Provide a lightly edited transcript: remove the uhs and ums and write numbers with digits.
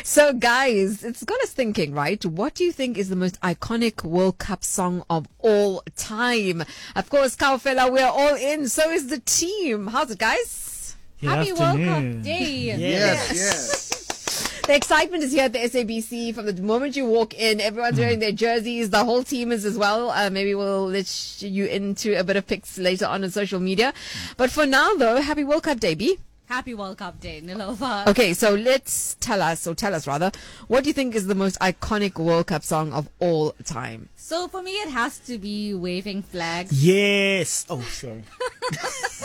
So, guys, it's got us thinking, right? What do you think is the most iconic World Cup song of all time? Of course, Kaufela, we're all in. So is the team. How's it, guys? Happy World Cup Day. Yes. The excitement is here at the SABC. From the moment you walk in, everyone's wearing their jerseys. The whole team is as well. Maybe we'll let you into a bit of pics later on social media. But for now, though, happy World Cup Day, B. Happy World Cup Day, Nilova. Okay, so tell us rather, what do you think is the most iconic World Cup song of all time? So for me, it has to be Waving Flags. Yes. Oh, sure.